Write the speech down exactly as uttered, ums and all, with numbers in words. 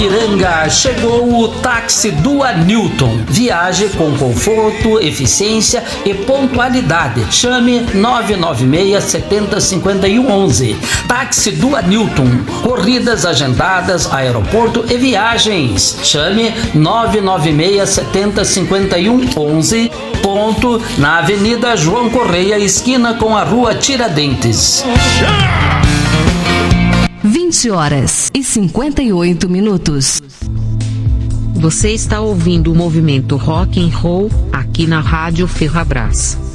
Piranga, chegou o táxi Dua Newton. Viaje com conforto, eficiência e pontualidade. Chame nove nove seis, sete zero cinco um, onze. Táxi Dua Newton. Corridas agendadas, aeroporto e viagens. Chame nove nove seis, sete zero cinco um, onze. Ponto na Avenida João Correia, esquina com a Rua Tiradentes. vinte horas e cinquenta e oito minutos. Você está ouvindo o movimento Rock and Roll aqui na Rádio Ferrabras.